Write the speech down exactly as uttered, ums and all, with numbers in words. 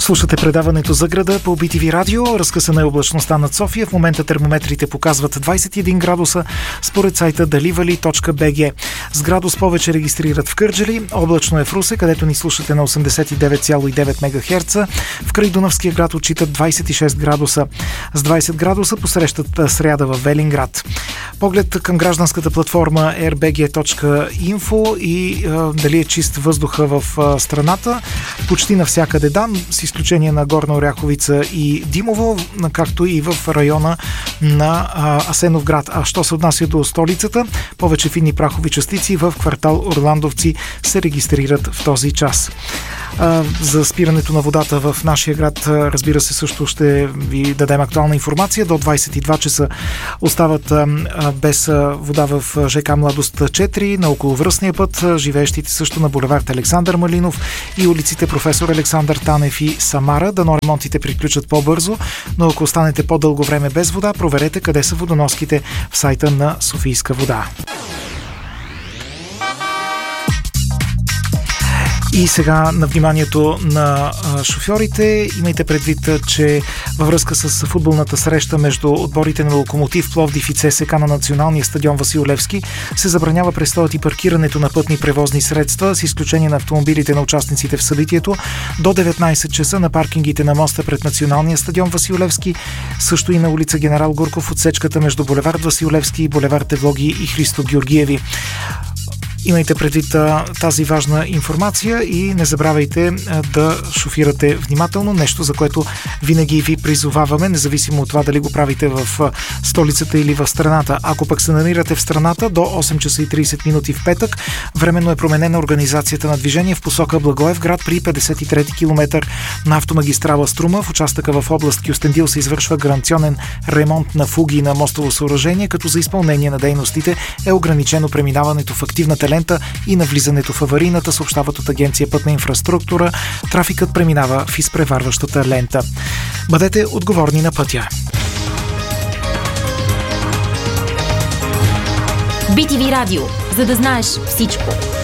Слушате предаването за града по би ти ви радио. Разкъсана е облачността над София. В момента термометрите показват двадесет и един градуса според сайта даливали точка би джи. С градус повече регистрират в Кърджали. Облачно е в Русе, където ни слушате на осемдесет и девет цяло и девет мегахерца. В Крайдунавския град отчитат двадесет и шест градуса. С двадесет градуса посрещат сряда в Велинград. Поглед към гражданската платформа ер би джи точка инфо и а, дали е чист въздуха в а, страната. Почти навсякъде да, с изключение на Горна Оряховица и Димово, както и в района на а, Асеновград. А що се отнася до столицата, повече фини прахови частици в квартал Орландовци се регистрират в този час. А, за спирането на водата в нашия град, разбира се, също ще ви дадем актуална информация. До двадесет и два часа остават а, без а, вода в ЖК Младост четири, на околовръстния път, живеещите също на булевард Александър Малинов и улиците Професор Александър Танев и Самара. Дано ремонтите приключат по-бързо, но ако останете по-дълго време без вода, проверете къде са водоноските в сайта на Софийска вода. И сега на вниманието на шофьорите. Имайте предвид, че във връзка с футболната среща между отборите на Локомотив Пловдив и ЦСКА на националния стадион Васил Левски се забранява престоят и паркирането на пътни превозни средства, с изключение на автомобилите на участниците в събитието, до деветнадесет часа на паркингите на моста пред националния стадион Васил Левски, също и на улица Генерал Гурков, отсечката между булевард Васил Левски и булевард Евлоги и Христо Георгиеви. Имайте предвид тази важна информация и не забравяйте да шофирате внимателно, нещо за което винаги ви призоваваме, независимо от това дали го правите в столицата или в страната. Ако пък се намирате в страната, до осем часа и тридесет минути в петък, временно е променена организацията на движение в посока Благоевград при петдесет и трети километър на автомагистрала Струма. В участъка в област Кюстендил се извършва гаранционен ремонт на фуги на мостово съоръжение, като за изпълнение на дейностите е ограничено преминаването в активната лента и навлизането в аварийната, съобщават от Агенция Пътна инфраструктура. Трафикът преминава в изпреварващата лента. Бъдете отговорни на пътя. би ти ви радио, за да знаеш всичко.